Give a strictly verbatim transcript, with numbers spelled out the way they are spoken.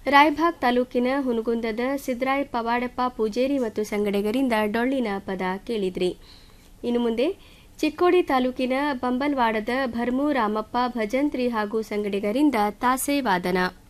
ರಾಯಭಾಗ್ ತಾಲೂಕಿನ ಹುನಗುಂದದ ಸಿದ್ದರಾಯ ಪವಾಡಪ್ಪ ಪೂಜೇರಿ ಮತ್ತು ಸಂಗಡಿಗರಿಂದ ಡೊಳ್ಳಿನ ಪದ ಕೇಳಿದ್ರಿ. ಇನ್ನು ಮುಂದೆ ಚಿಕ್ಕೋಡಿ ತಾಲೂಕಿನ ಬಂಬಲ್ವಾಡದ ಭರ್ಮು ರಾಮಪ್ಪ ಭಜಂತ್ರಿ ಹಾಗೂ ಸಂಗಡಿಗರಿಂದ ತಾಸೆ ವಾದನ.